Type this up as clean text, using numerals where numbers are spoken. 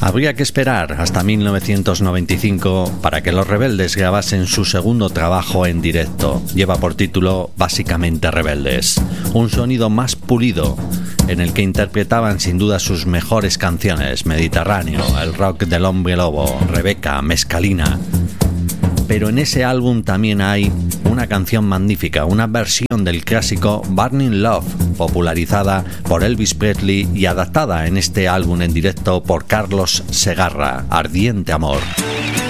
Habría que esperar hasta 1995 para que Los Rebeldes grabasen su segundo trabajo en directo. Lleva por título Básicamente Rebeldes. Un sonido más pulido, en el que interpretaban sin duda sus mejores canciones: Mediterráneo, el rock del Hombre Lobo, Rebeca, Mescalina. Pero en ese álbum también hay una canción magnífica, una versión del clásico Burning Love, popularizada por Elvis Presley y adaptada en este álbum en directo por Carlos Segarra, Ardiente Amor.